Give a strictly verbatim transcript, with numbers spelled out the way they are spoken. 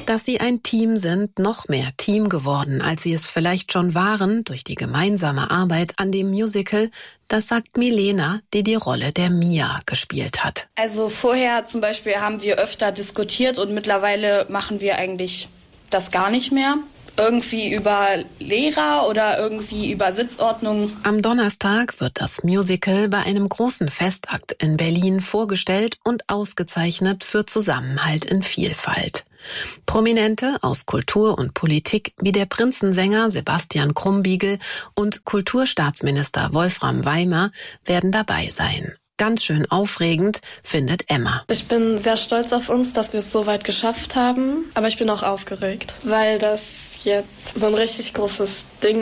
Dass sie ein Team sind, noch mehr Team geworden, als sie es vielleicht schon waren, durch die gemeinsame Arbeit an dem Musical, das sagt Milena, die die Rolle der Mia gespielt hat. Also vorher zum Beispiel haben wir öfter diskutiert und mittlerweile machen wir eigentlich das gar nicht mehr. Irgendwie über Lehrer oder irgendwie über Sitzordnung. Am Donnerstag wird das Musical bei einem großen Festakt in Berlin vorgestellt und ausgezeichnet für Zusammenhalt in Vielfalt. Prominente aus Kultur und Politik wie der Prinzensänger Sebastian Krumbiegel und Kulturstaatsminister Wolfram Weimer werden dabei sein. Ganz schön aufregend, findet Emma. Ich bin sehr stolz auf uns, dass wir es so weit geschafft haben. Aber ich bin auch aufgeregt, weil das jetzt so ein richtig großes Ding